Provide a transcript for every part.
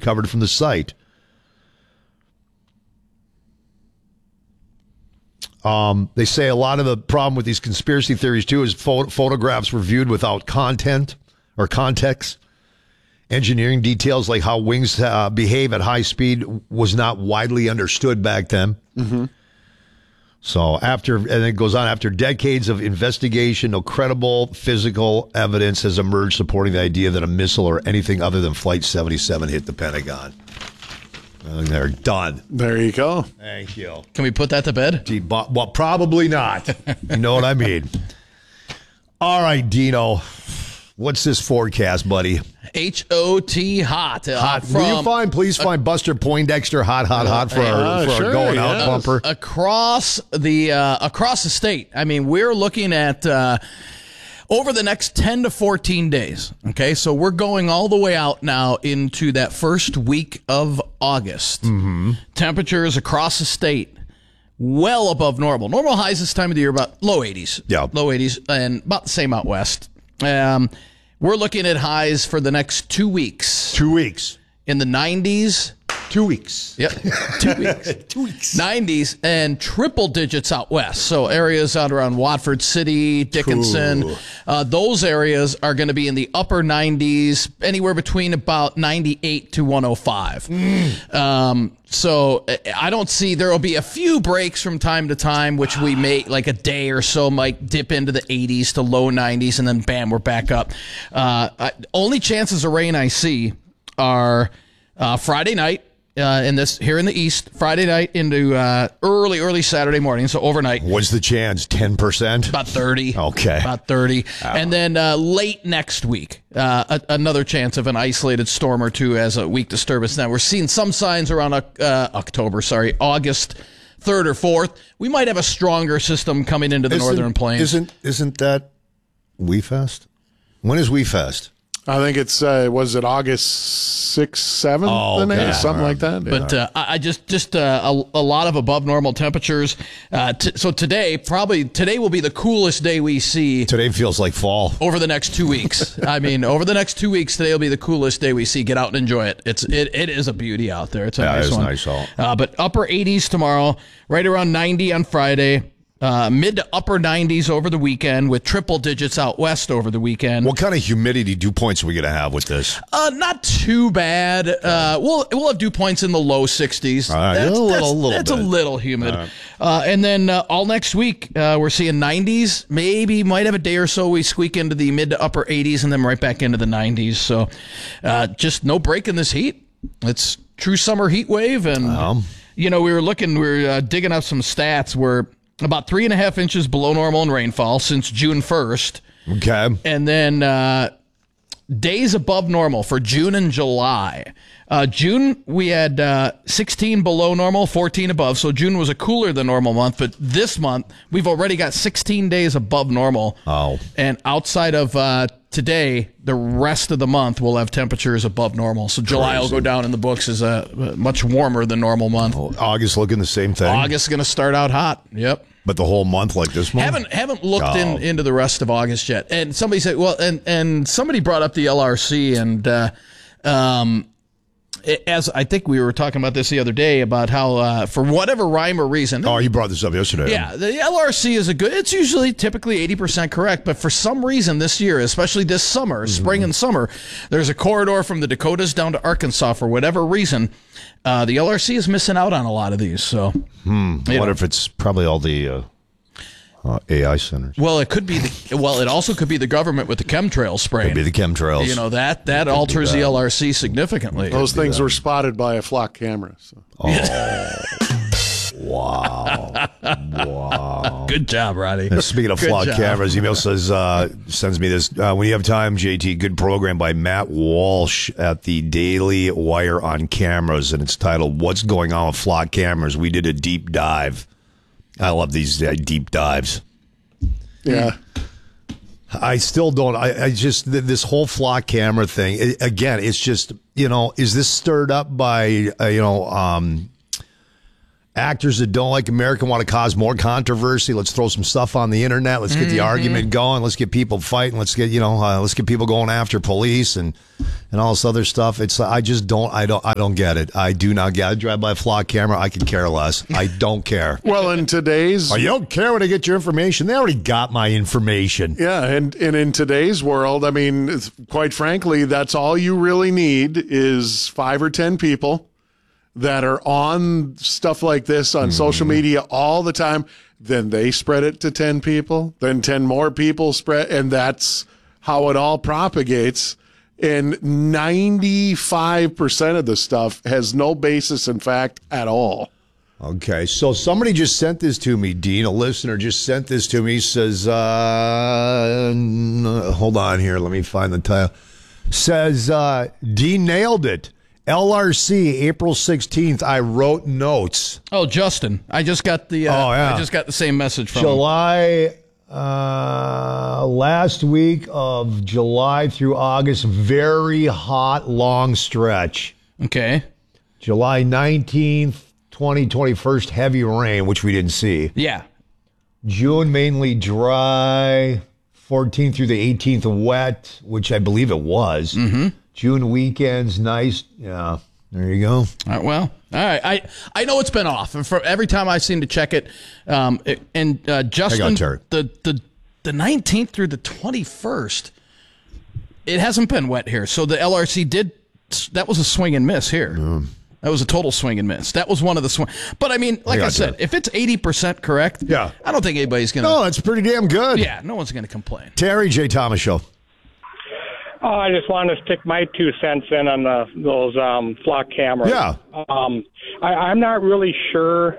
recovered from the site. They say a lot of the problem with these conspiracy theories, too, is photographs were viewed without content or context. Engineering details like how wings behave at high speed was not widely understood back then. Mm-hmm. So and it goes on, after decades of investigation, no credible physical evidence has emerged supporting the idea that a missile or anything other than Flight 77 hit the Pentagon. And they're done. There you go. Thank you. Can we put that to bed? Well, probably not. You know what I mean? All right, Dino. What's this forecast, buddy? HOT hot. Hot. Please find Buster Poindexter hot for our going out bumper. Across the state. I mean, we're looking at over the next 10 to 14 days. Okay, so we're going all the way out now into that first week of August. Mm-hmm. Temperatures across the state well above normal. Normal highs this time of the year about low 80s. Yeah, low 80s, and about the same out west. We're looking at highs for the next 2 weeks. 2 weeks. In the 90s. 2 weeks. Yep, 2 weeks. 2 weeks. 90s and triple digits out west. So areas out around Watford City, Dickinson, those areas are going to be in the upper 90s, anywhere between about 98 to 105. So I don't see, there will be a few breaks from time to time, which we may, like a day or so, might dip into the 80s to low 90s, and then bam, we're back up. Only chances of rain I see are Friday night. Here in the east, Friday night into early Saturday morning, so overnight. What's the chance? 10%? About 30. Okay. About 30. And then late next week, another chance of an isolated storm or two as a weak disturbance. Now, we're seeing some signs around August 3rd or 4th. We might have a stronger system coming into the northern plains. Isn't that WeFest? When is WeFest? I think it's, was it August 6th, 7th, something like that? But I just a lot of above normal temperatures. So today will be the coolest day we see. Today feels like fall. Over the next 2 weeks. I mean, over the next 2 weeks, today will be the coolest day we see. Get out and enjoy it. It is a beauty out there. It's a nice one. Nice out. But upper 80s tomorrow, right around 90 on Friday. Mid to upper 90s over the weekend with triple digits out west over the weekend. What kind of humidity dew points are we going to have with this? Not too bad. We'll have dew points in the low 60s. That's a little humid. And then all next week, we're seeing 90s. Maybe might have a day or so we squeak into the mid to upper 80s and then right back into the 90s. So just no break in this heat. It's true summer heat wave. And, we were digging up some stats where about 3.5 inches below normal in rainfall since June 1st. Okay. And then days above normal for June and July. June, we had 16 below normal, 14 above. So June was a cooler than normal month. But this month, we've already got 16 days above normal. Oh. And outside of today, the rest of the month will have temperatures above normal. So July will go down in the books as a much warmer than normal month. August looking the same thing? August is going to start out hot. Yep. But the whole month like this month? Haven't looked into the rest of August yet. And somebody said, well, and somebody brought up the LRC, and as I think we were talking about this the other day about how for whatever rhyme or reason. Oh, you brought this up yesterday. Yeah, the LRC is it's usually typically 80% correct, but for some reason this year, especially this summer, spring and summer, there's a corridor from the Dakotas down to Arkansas for whatever reason. The LRC is missing out on a lot of these. So, I wonder if it's probably all the AI centers. Well, it could be. It also could be the government with the chemtrail spraying. Could be the chemtrails. That alters the LRC significantly. Those things were spotted by a flock camera. So. Oh. Wow. Good job, Roddy. Speaking of flock cameras, email says, sends me this. When you have time, JT, good program by Matt Walsh at the Daily Wire on cameras, and it's titled, What's Going On with Flock Cameras? We did a deep dive. I love these deep dives. Yeah. I still don't. I just, this whole flock camera thing, it's just, is this stirred up by, actors that don't like America want to cause more controversy. Let's throw some stuff on the internet. Let's get the argument going. Let's get people fighting. Let's get let's get people going after police and all this other stuff. It's I don't get it. I do not get it. I drive by a flock camera. I could care less. I don't care. Well, in today's you don't care where they get your information. They already got my information. Yeah, and in today's world, I mean, quite frankly, that's all you really need is 5 or 10 people that are on stuff like this on social media all the time. Then they spread it to 10 people, then 10 more people spread, and that's how it all propagates. And 95% of the stuff has no basis in fact at all. Okay, so somebody just sent this to me, Dean. A listener just sent this to me. He says, hold on here. Let me find the title. Says, Dean nailed it. LRC, April 16th. I wrote notes. Oh, Justin. I just got the I just got the same message from July, last week of July through August, very hot, long stretch. Okay. July 19th, 21st, heavy rain, which we didn't see. Yeah. June, mainly dry. 14th through the 18th, wet, which I believe it was. Mm-hmm. June weekends, nice. Yeah, there you go. All right, well, all right. I know it's been off. And for every time I seem to check it, Justin, the 19th through the 21st, it hasn't been wet here. So the LRC that was a swing and miss here. That was a total swing and miss. That was one of the swing. But I mean, like I said, if it's 80% correct, yeah, I don't think anybody's going to. No, it's pretty damn good. Yeah, no one's going to complain. Terry, Jay Thomas Show. I just wanted to stick my 2 cents in on those flock cameras. Yeah. I'm not really sure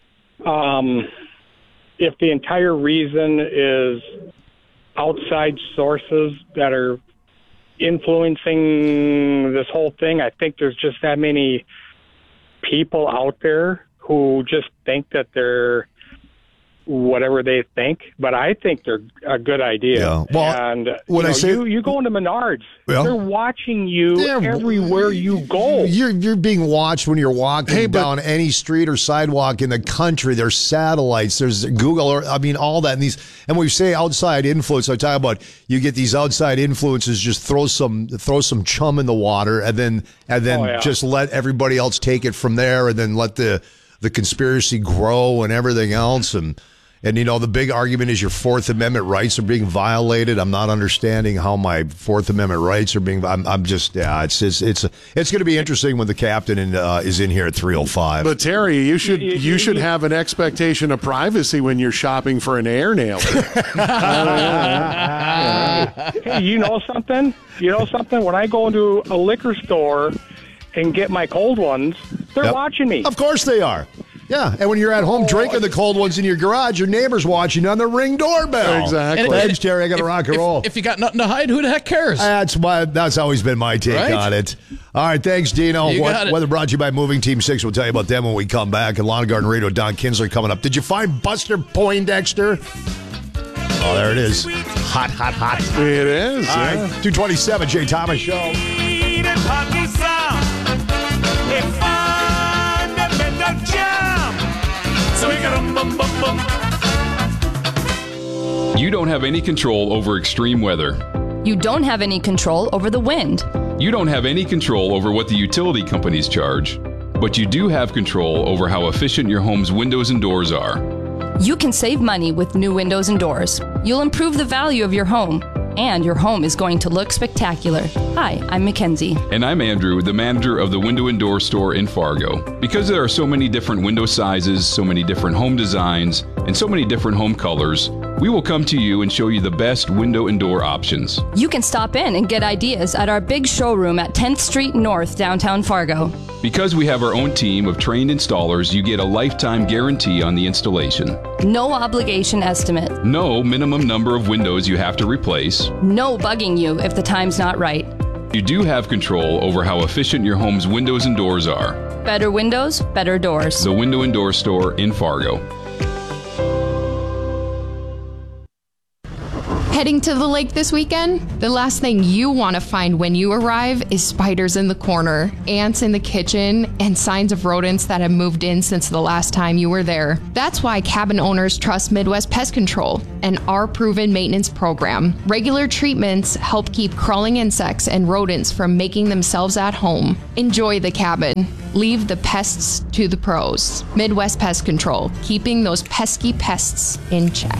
if the entire reason is outside sources that are influencing this whole thing. I think there's just that many people out there who just think that they're whatever they think, but I think they're a good idea. Yeah. Well, and when you go into Menards, they're watching you everywhere you go. You're being watched when you're walking down any street or sidewalk in the country. There's satellites, there's Google, all that. And when we say outside influence, I talk about you get these outside influences, just throw some chum in the water, and then just let everybody else take it from there, and then let the conspiracy grow and everything else. And the big argument is your Fourth Amendment rights are being violated. I'm not understanding how my Fourth Amendment rights are being. I'm just it's going to be interesting when the captain is in here at 3:05. But Terry, you should have an expectation of privacy when you're shopping for an air nail. Hey, you know something? When I go into a liquor store and get my cold ones, they're watching me. Of course they are. Yeah, and when you're at home drinking the cold ones in your garage, your neighbor's watching on the Ring doorbell. Exactly. Thanks, Terry. I got to rock and roll. If you got nothing to hide, who the heck cares? That's always been my take on it. All right, thanks, Dino. Weather brought to you by Moving Team 6. We'll tell you about them when we come back. And Lawn and Garden Radio, Don Kinsler coming up. Did you find Buster Poindexter? Oh, there it is. Hot. It is. All right, 227, Jay Thomas Show. You don't have any control over extreme weather. You don't have any control over the wind. You don't have any control over what the utility companies charge. But you do have control over how efficient your home's windows and doors are. You can save money with new windows and doors. You'll improve the value of your home. And your home is going to look spectacular. Hi, I'm Mackenzie. And I'm Andrew, the manager of the Window and Door Store in Fargo. Because there are so many different window sizes, so many different home designs, and so many different home colors, we will come to you and show you the best window and door options. You can stop in and get ideas at our big showroom at 10th Street North, downtown Fargo. Because we have our own team of trained installers, you get a lifetime guarantee on the installation. No obligation estimate. No minimum number of windows you have to replace. No bugging you if the time's not right. You do have control over how efficient your home's windows and doors are. Better windows, better doors. The Window and Door Store in Fargo. Heading to the lake this weekend? The last thing you want to find when you arrive is spiders in the corner, ants in the kitchen, and signs of rodents that have moved in since the last time you were there. That's why cabin owners trust Midwest Pest Control and our proven maintenance program. Regular treatments help keep crawling insects and rodents from making themselves at home. Enjoy the cabin. Leave the pests to the pros. Midwest Pest Control, keeping those pesky pests in check.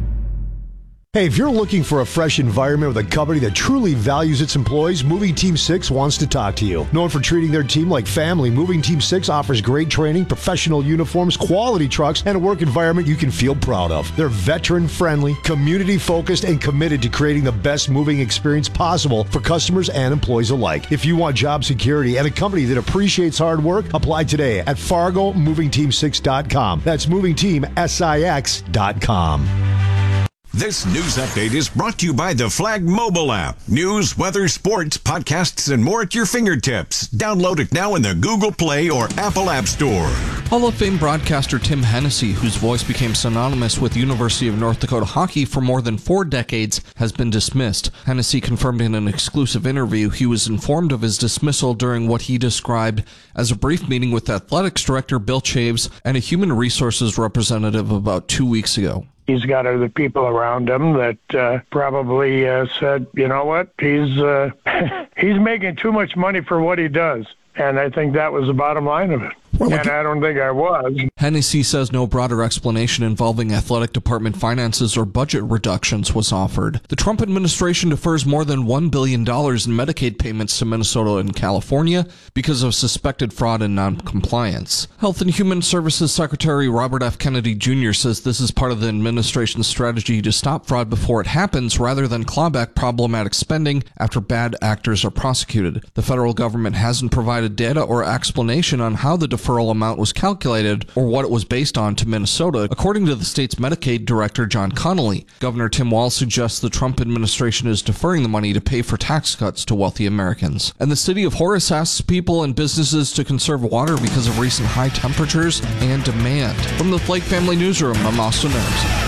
Hey, if you're looking for a fresh environment with a company that truly values its employees, Moving Team 6 wants to talk to you. Known for treating their team like family, Moving Team 6 offers great training, professional uniforms, quality trucks, and a work environment you can feel proud of. They're veteran-friendly, community-focused, and committed to creating the best moving experience possible for customers and employees alike. If you want job security and a company that appreciates hard work, apply today at FargoMovingTeam6.com. That's MovingTeamSIX.com. This news update is brought to you by the Flag mobile app. News, weather, sports, podcasts, and more at your fingertips. Download it now in the Google Play or Apple App Store. Hall of Fame broadcaster Tim Hennessy, whose voice became synonymous with University of North Dakota hockey for more than 4 decades, has been dismissed. Hennessy confirmed in an exclusive interview he was informed of his dismissal during what he described as a brief meeting with athletics director Bill Chaves and a human resources representative about 2 weeks ago. He's got other people around him that probably said, you know what, he's making too much money for what he does. And I think that was the bottom line of it. And I don't think I was. Hennessy says no broader explanation involving athletic department finances or budget reductions was offered. The Trump administration defers more than $1 billion in Medicaid payments to Minnesota and California because of suspected fraud and noncompliance. Health and Human Services Secretary Robert F. Kennedy Jr. says this is part of the administration's strategy to stop fraud before it happens rather than claw back problematic spending after bad actors are prosecuted. The federal government hasn't provided data or explanation on how the deferral amount was calculated or what it was based on to Minnesota, according to the state's Medicaid director John Connolly. Governor Tim Walz suggests the Trump administration is deferring the money to pay for tax cuts to wealthy Americans. And the city of Horace asks people and businesses to conserve water because of recent high temperatures and demand. From the Flake Family Newsroom, I'm Austin Earns.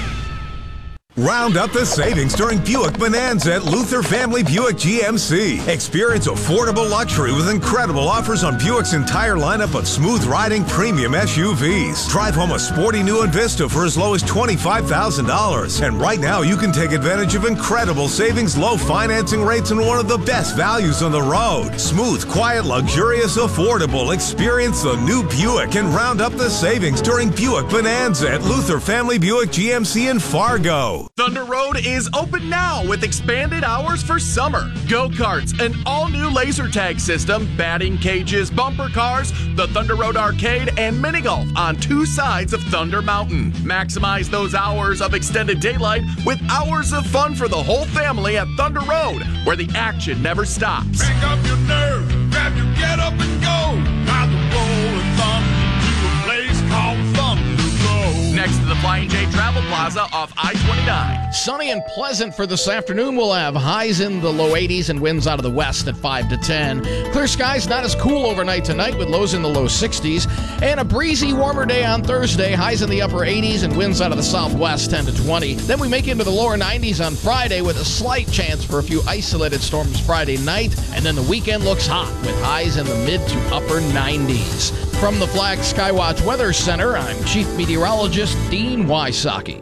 Round up the savings during Buick Bonanza at Luther Family Buick GMC. Experience affordable luxury with incredible offers on Buick's entire lineup of smooth-riding premium SUVs. Drive home a sporty new Envista for as low as $25,000. And right now, you can take advantage of incredible savings, low financing rates, and one of the best values on the road. Smooth, quiet, luxurious, affordable. Experience the new Buick and round up the savings during Buick Bonanza at Luther Family Buick GMC in Fargo. Thunder Road is open now with expanded hours for summer. Go-karts, an all-new laser tag system, batting cages, bumper cars, the Thunder Road Arcade, and mini golf on 2 sides of Thunder Mountain. Maximize those hours of extended daylight with hours of fun for the whole family at Thunder Road, where the action never stops. Pick up your nerve, grab your get up and go. Ride the rolling thunder to a place called Thunder Road. Next to the Flying J Travel Plaza off I-29. Sunny and pleasant for this afternoon. We'll have highs in the low 80s and winds out of the west at 5 to 10. Clear skies, not as cool overnight tonight with lows in the low 60s. And a breezy, warmer day on Thursday. Highs in the upper 80s and winds out of the southwest 10 to 20. Then we make it into the lower 90s on Friday with a slight chance for a few isolated storms Friday night. And then the weekend looks hot with highs in the mid to upper 90s. From the Flag Skywatch Weather Center, I'm Chief Meteorologist Dean Wysocki.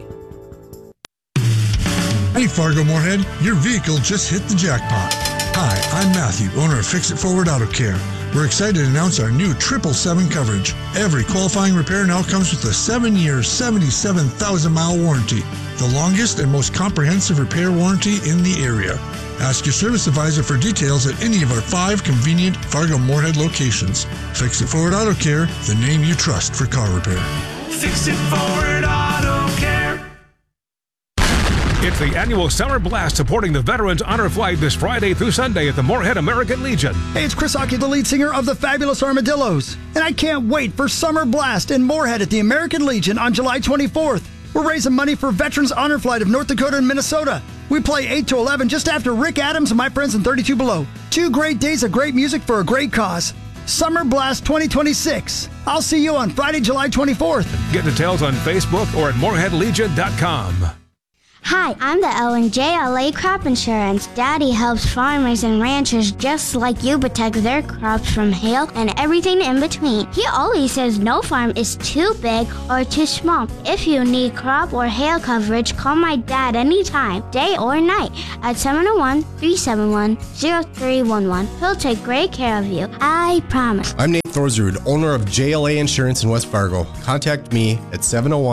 Hey Fargo Moorhead, your vehicle just hit the jackpot. Hi, I'm Matthew, owner of Fix It Forward Auto Care. We're excited to announce our new 777 coverage. Every qualifying repair now comes with a 7-year, 77,000-mile warranty, the longest and most comprehensive repair warranty in the area. Ask your service advisor for details at any of our 5 convenient Fargo Moorhead locations. Fix It Forward Auto Care, the name you trust for car repair. Fix It Forward Auto Care. It's the annual Summer Blast supporting the Veterans Honor Flight this Friday through Sunday at the Moorhead American Legion. Hey, it's Chris Hockey, the lead singer of the Fabulous Armadillos. And I can't wait for Summer Blast in Moorhead at the American Legion on July 24th. We're raising money for Veterans Honor Flight of North Dakota and Minnesota. We play 8 to 11 just after Rick Adams and my friends in 32 Below. 2 great days of great music for a great cause. Summer Blast 2026. I'll see you on Friday, July 24th. Get details on Facebook or at moorheadlegion.com. Hi, I'm the Ellen JLA Crop Insurance. Daddy helps farmers and ranchers just like you protect their crops from hail and everything in between. He always says no farm is too big or too small. If you need crop or hail coverage, call my dad anytime, day or night, at 701-371-0311. He'll take great care of you. I promise. I'm Nate Thorsrud, owner of JLA Insurance in West Fargo. Contact me at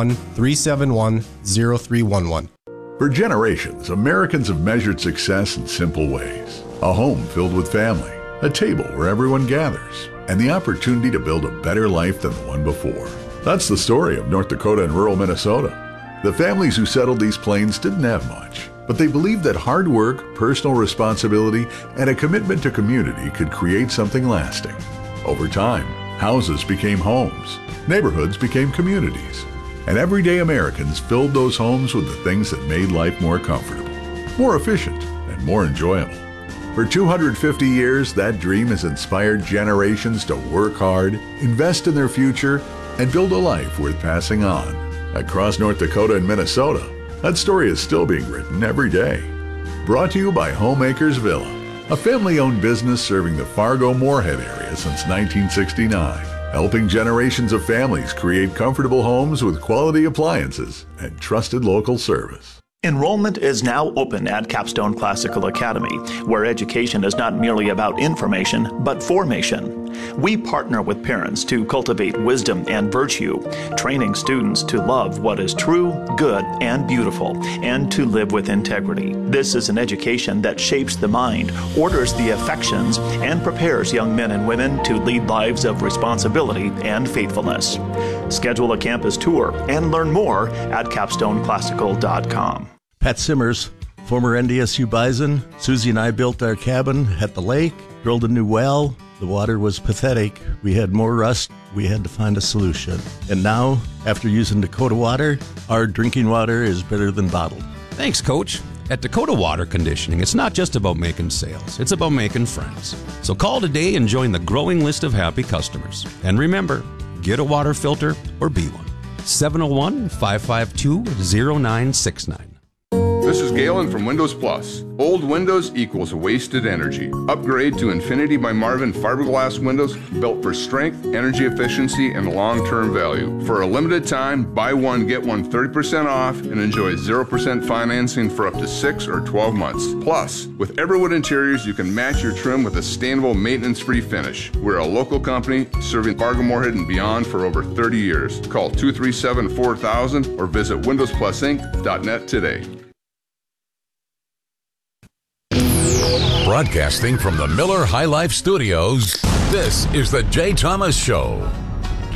701-371-0311. For generations, Americans have measured success in simple ways. A home filled with family, a table where everyone gathers, and the opportunity to build a better life than the one before. That's the story of North Dakota and rural Minnesota. The families who settled these plains didn't have much, but they believed that hard work, personal responsibility, and a commitment to community could create something lasting. Over time, houses became homes, neighborhoods became communities, and everyday Americans filled those homes with the things that made life more comfortable, more efficient, and more enjoyable. For 250 years, that dream has inspired generations to work hard, invest in their future, and build a life worth passing on. Across North Dakota and Minnesota, that story is still being written every day. Brought to you by Homemakers Villa, a family-owned business serving the Fargo-Moorhead area since 1969. Helping generations of families create comfortable homes with quality appliances and trusted local service. Enrollment is now open at Capstone Classical Academy, where education is not merely about information, but formation. We partner with parents to cultivate wisdom and virtue, training students to love what is true, good, and beautiful, and to live with integrity. This is an education that shapes the mind, orders the affections, and prepares young men and women to lead lives of responsibility and faithfulness. Schedule a campus tour and learn more at capstoneclassical.com. Pat Simmers, former NDSU Bison. Susie and I built our cabin at the lake, drilled a new well. The water was pathetic. We had more rust. We had to find a solution. And now, after using Dakota Water, our drinking water is better than bottled. Thanks, Coach. At Dakota Water Conditioning, it's not just about making sales. It's about making friends. So call today and join the growing list of happy customers. And remember, get a water filter or be one. 701-552-0969. This is Galen from Windows Plus. Old windows equals wasted energy. Upgrade to Infinity by Marvin fiberglass windows built for strength, energy efficiency, and long-term value. For a limited time, buy one, get one 30% off and enjoy 0% financing for up to 6 or 12 months. Plus, with Everwood Interiors, you can match your trim with a sustainable, maintenance-free finish. We're a local company serving Fargo-Moorhead and beyond for over 30 years. Call 237-4000 or visit windowsplusinc.net today. Broadcasting from the Miller High Life Studios, this is The Jay Thomas Show.